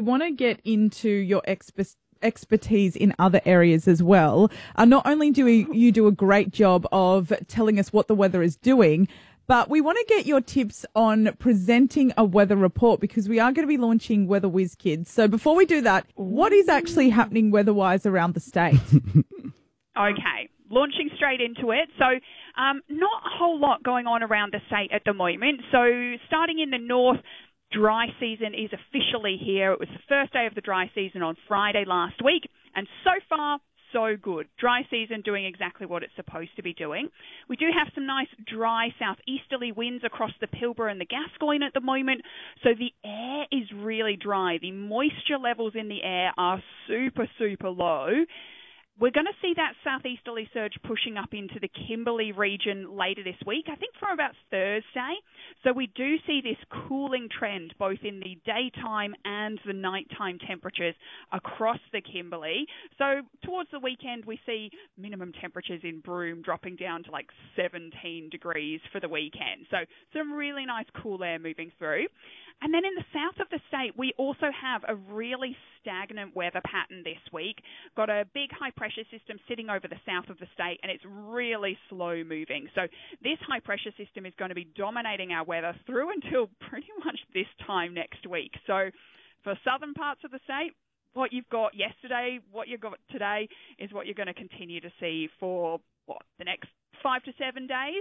want to get into your expertise in other areas as well. Not only do you do a great job of telling us what the weather is doing, but we want to get your tips on presenting a weather report because we are going to be launching Weather Whiz Kids. So before we do that, what is actually happening weather-wise around the state? Okay, launching straight into it. So not a whole lot going on around the state at the moment. So starting in the north, dry season is officially here. It was the first day of the dry season on Friday last week, and so far, so good. Dry season doing exactly what it's supposed to be doing. We do have some nice dry southeasterly winds across the Pilbara and the Gascoyne at the moment, so the air is really dry. The moisture levels in the air are super, super low. We're going to see that southeasterly surge pushing up into the Kimberley region later this week, I think from about Thursday. So we do see this cooling trend both in the daytime and the nighttime temperatures across the Kimberley. So towards the weekend, we see minimum temperatures in Broome dropping down to like 17 degrees for the weekend. So some really nice cool air moving through. And then in the south of the state, we also have a really stagnant weather pattern this week. Got a big high pressure system sitting over the south of the state, and it's really slow moving. So this high pressure system is going to be dominating our weather through until pretty much this time next week. So for southern parts of the state, what you've got yesterday, what you've got today is what you're going to continue to see for, the next 5 to 7 days.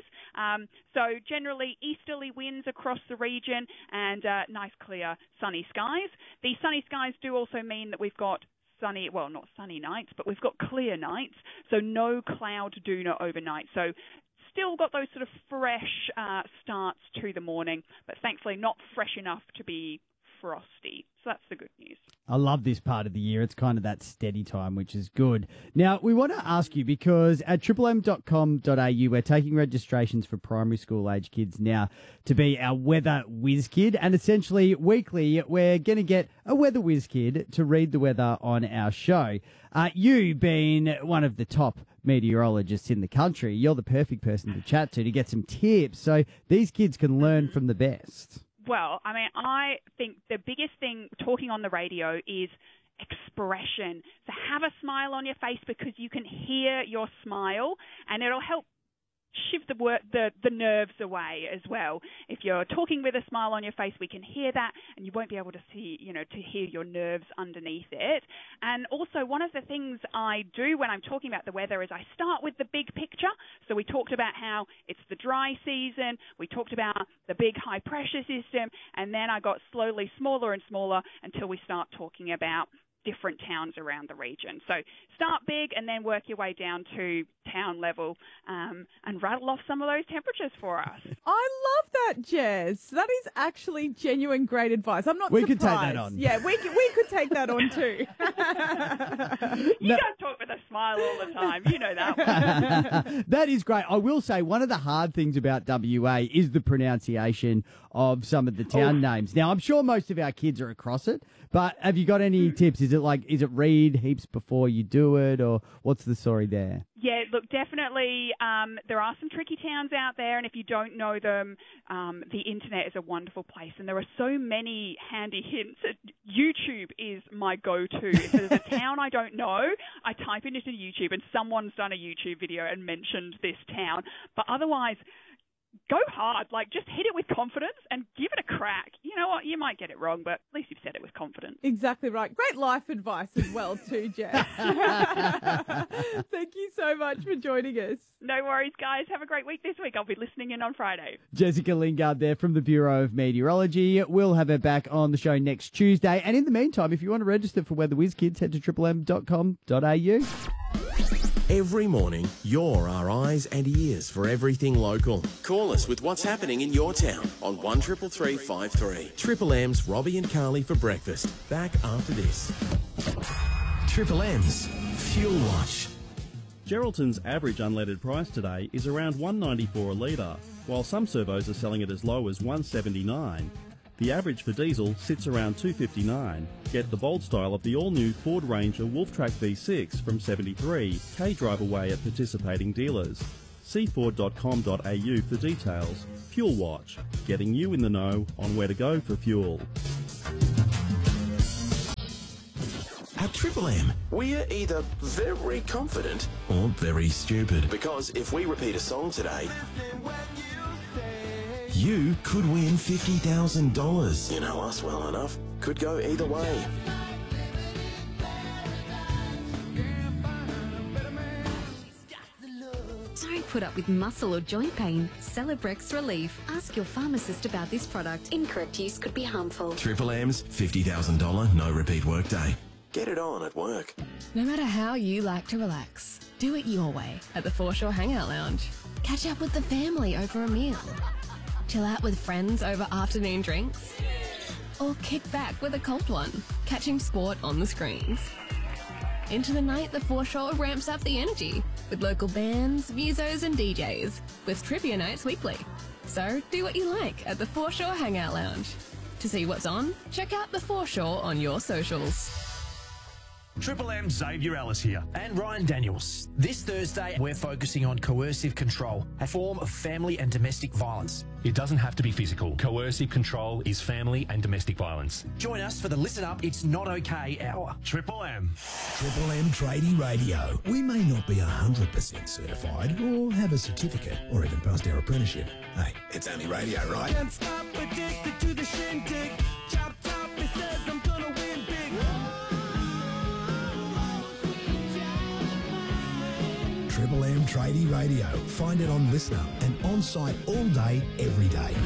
So generally easterly winds across the region and nice clear sunny skies. These sunny skies do also mean that we've got sunny, well, not sunny nights, but we've got clear nights. So no cloud doona overnight. So still got those sort of fresh starts to the morning, but thankfully not fresh enough to be frosty. So that's the good news. I love this part of the year. It's kind of that steady time, which is good. Now, we want to ask you because at triplem.com.au, we're taking registrations for primary school age kids now to be our Weather Whiz Kid. And essentially, weekly, we're going to get a Weather Whiz Kid to read the weather on our show. You being one of the top meteorologists in the country, you're the perfect person to chat to get some tips so these kids can learn from the best. Well, I mean, I think the biggest thing talking on the radio is expression. So have a smile on your face because you can hear your smile, and it'll help shift the nerves away as well. If you're talking with a smile on your face, we can hear that, and you won't be able to see, to hear your nerves underneath it. And also, one of the things I do when I'm talking about the weather is I start with the big picture. So we talked about how it's the dry season, we talked about the big high pressure system, and then I got slowly smaller and smaller until we start talking about different towns around the region. So start big and then work your way down to town level and rattle off some of those temperatures for us. I love that, Jez. That is actually genuine great advice. I'm not surprised. We could take that on. Yeah, we could take that on too. You don't talk with a smile all the time. You know that one. That is great. I will say one of the hard things about WA is the pronunciation of some of the town names. Now, I'm sure most of our kids are across it, but have you got any tips? Is it read heaps before you do it, or what's the story there? Yeah, look, definitely there are some tricky towns out there, and if you don't know them, the internet is a wonderful place, and there are so many handy hints. YouTube is my go-to. If there's a town I don't know, I type it into YouTube, and someone's done a YouTube video and mentioned this town. But otherwise, go hard. Just hit it with confidence and give it a crack. You know what? You might get it wrong, but at least you've said it with confidence. Exactly right. Great life advice as well too, Jess. Thank you so much for joining us. No worries, guys. Have a great week this week. I'll be listening in on Friday. Jessica Lingard there from the Bureau of Meteorology. We'll have her back on the show next Tuesday. And in the meantime, if you want to register for Weather Whiz Kids, head to triplem.com.au. Every morning, you're our eyes and ears for everything local. Call us with what's happening in your town on 133353. Triple M's Robbie and Carly for breakfast. Back after this. Triple M's Fuel Watch. Geraldton's average unleaded price today is around $1.94 a litre, while some servos are selling it as low as $1.79. The average for diesel sits around $2.59. Get the bold style of the all-new Ford Ranger Wolftrack V6 from 73 K-Drive away at participating dealers. See Ford.com.au for details. Fuel Watch, getting you in the know on where to go for fuel. At Triple M, we're either very confident or very stupid. Because if we repeat a song today, you could win $50,000. You know us well enough. Could go either way. Don't put up with muscle or joint pain. Celebrex Relief. Ask your pharmacist about this product. Incorrect use could be harmful. Triple M's $50,000 no repeat workday. Get it on at work. No matter how you like to relax, do it your way at the Foreshore Hangout Lounge. Catch up with the family over a meal. Chill out with friends over afternoon drinks. Or kick back with a cold one, catching sport on the screens. Into the night, the Foreshore ramps up the energy with local bands, musos and DJs with trivia nights weekly. So do what you like at the Foreshore Hangout Lounge. To see what's on, check out the Foreshore on your socials. Triple M Xavier Ellis here, and Ryan Daniels. This Thursday, we're focusing on coercive control, a form of family and domestic violence. It doesn't have to be physical. Coercive control is family and domestic violence. Join us for the Listen Up, It's Not Okay hour. Triple M. Triple M Tradie Radio. We may not be 100% certified or have a certificate or even passed our apprenticeship. Hey, it's only radio, right? Can't stop addicted to the shindig. Chop, chop, it says I'm gonna win big. Triple M Tradie Radio. Find it on Listener and on site all day, every day.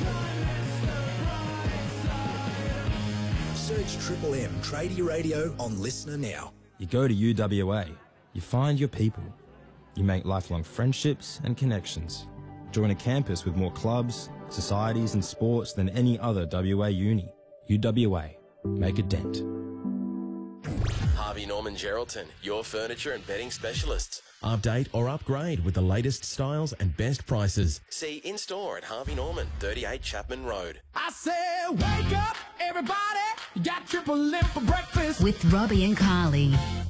Search Triple M Tradie Radio on Listener now. You go to UWA, you find your people, you make lifelong friendships and connections. Join a campus with more clubs, societies and sports than any other WA uni. UWA, make a dent. Harvey Norman Geraldton, your furniture and bedding specialists. Update or upgrade with the latest styles and best prices. See in-store at Harvey Norman, 38 Chapman Road. I said, wake up, everybody. You got Triple M for breakfast. With Robbie and Carly.